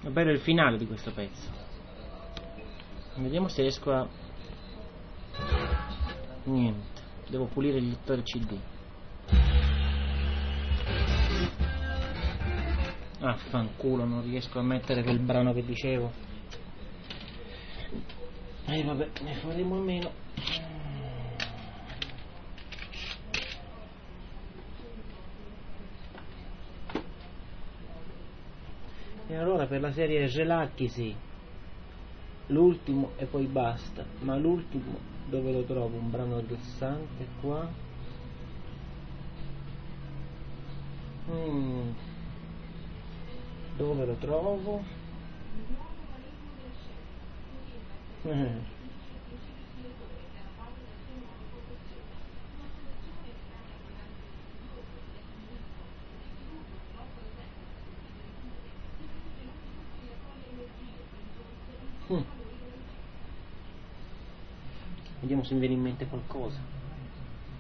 È bello il finale di questo pezzo. Vediamo se riesco a... Niente, devo pulire il lettore CD. Ah, fanculo, non riesco a mettere quel brano che dicevo. Vabbè, ne faremo a meno. E allora per la serie Gelacchi sì, l'ultimo e poi basta. Ma l'ultimo dove lo trovo? Un brano rilassante qua. Dove lo trovo? Vediamo se mi viene in mente qualcosa.